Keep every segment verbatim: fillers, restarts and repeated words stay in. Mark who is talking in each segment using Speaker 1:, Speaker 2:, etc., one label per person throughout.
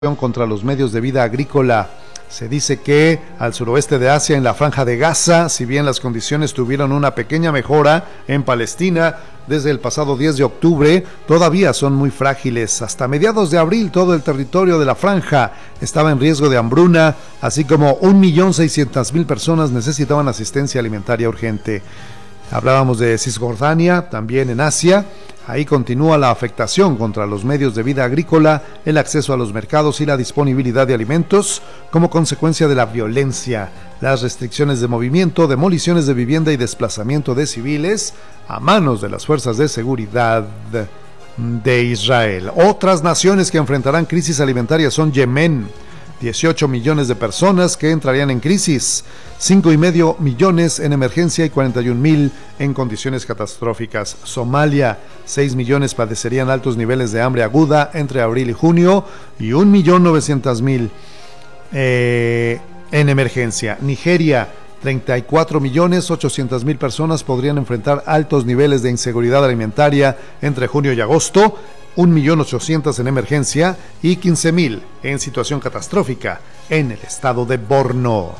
Speaker 1: contra los medios de vida agrícola. Se dice que al suroeste de Asia, en la Franja de Gaza, si bien las condiciones tuvieron una pequeña mejora en Palestina desde el pasado diez de octubre, todavía son muy frágiles. Hasta mediados de abril, todo el territorio de la franja estaba en riesgo de hambruna, así como un millón seiscientas mil personas necesitaban asistencia alimentaria urgente. Hablábamos de Cisjordania, también en Asia. Ahí continúa la afectación contra los medios de vida agrícola, el acceso a los mercados y la disponibilidad de alimentos como consecuencia de la violencia, las restricciones de movimiento, demoliciones de vivienda y desplazamiento de civiles a manos de las fuerzas de seguridad de Israel. Otras naciones que enfrentarán crisis alimentaria son Yemen, dieciocho millones de personas que entrarían en crisis, cinco y medio millones en emergencia y cuarenta y un mil en condiciones catastróficas. Somalia, seis millones padecerían altos niveles de hambre aguda entre abril y junio y un millón novecientos mil eh, en emergencia. Nigeria, treinta y cuatro millones ochocientos mil personas podrían enfrentar altos niveles de inseguridad alimentaria entre junio y agosto, un millón ochocientos mil en emergencia y quince mil en situación catastrófica en el estado de Borno.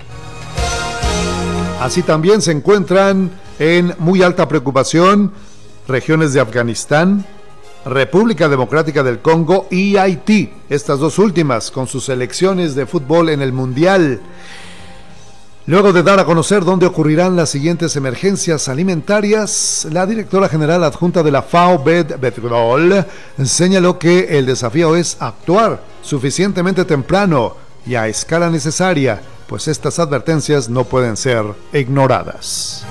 Speaker 1: Así también se encuentran en muy alta preocupación regiones de Afganistán, República Democrática del Congo y Haití, estas dos últimas con sus selecciones de fútbol en el Mundial. Luego de dar a conocer dónde ocurrirán las siguientes emergencias alimentarias, la directora general adjunta de la FAO, Beth Bedrol, señaló que el desafío es actuar suficientemente temprano y a escala necesaria, pues estas advertencias no pueden ser ignoradas.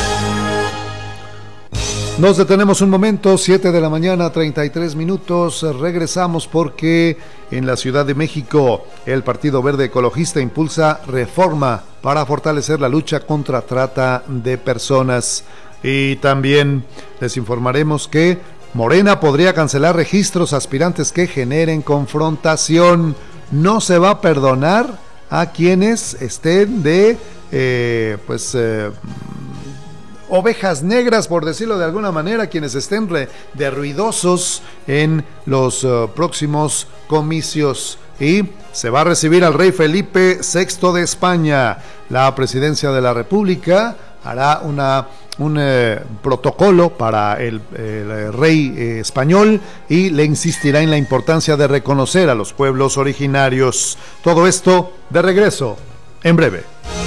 Speaker 1: Nos detenemos un momento, siete de la mañana, treinta y tres minutos. Regresamos porque en la Ciudad de México el Partido Verde Ecologista impulsa reforma para fortalecer la lucha contra trata de personas. Y también les informaremos que Morena podría cancelar registros aspirantes que generen confrontación. No se va a perdonar a quienes estén de, eh, pues... Eh, ovejas negras, por decirlo de alguna manera, quienes estén re, de ruidosos en los uh, próximos comicios. Y se va a recibir al rey Felipe sexto de España. La presidencia de la República hará una, un eh, protocolo para el, el rey eh, español y le insistirá en la importancia de reconocer a los pueblos originarios. Todo esto de regreso en breve.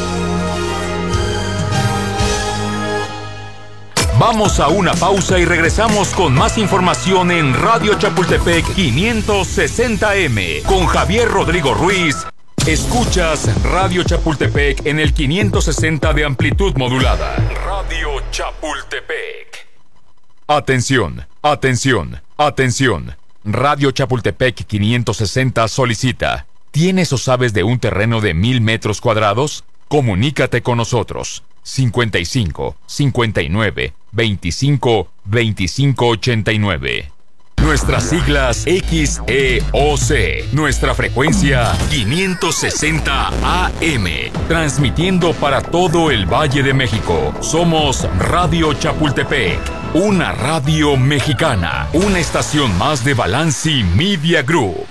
Speaker 2: Vamos a una pausa y regresamos con más información en Radio Chapultepec quinientos sesenta eme con Javier Rodrigo Ruiz. Escuchas Radio Chapultepec en el quinientos sesenta de amplitud modulada. Radio Chapultepec. Atención, atención, atención. Radio Chapultepec quinientos sesenta solicita: ¿tienes o sabes de un terreno de mil metros cuadrados? Comunícate con nosotros. cincuenta y cinco, cincuenta y nueve, veinticinco, veinticinco ochenta y nueve. Nuestras siglas X E O C. Nuestra frecuencia quinientos sesenta A M. Transmitiendo para todo el Valle de México. Somos Radio Chapultepec, una radio mexicana. Una estación más de Balanci Media Group.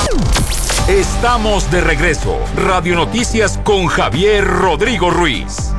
Speaker 2: Estamos de regreso. Radio Noticias con Javier Rodrigo Ruiz.